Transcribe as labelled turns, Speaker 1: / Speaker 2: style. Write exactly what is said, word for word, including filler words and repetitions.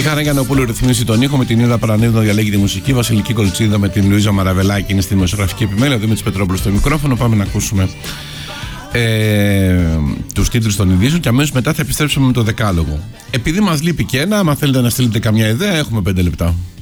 Speaker 1: Χαρά Γιαννοπούλου ρυθμίσει τον ήχο, με την Ήρα Παρανίδου διαλέγει τη μουσική, Βασιλική Κολτσίδα με την Λουίζα Μαραβελάκη είναι στη δημοσιογραφική επιμέλεια, Δημήτρης Πετρόπουλος στο μικρόφωνο. Πάμε να ακούσουμε ε, τους τίτλους των ειδήσεων και αμέσως μετά θα επιστρέψουμε με το δεκάλογο. Επειδή μας λείπει και ένα, άμα θέλετε να στείλετε καμιά ιδέα, έχουμε πέντε λεπτά.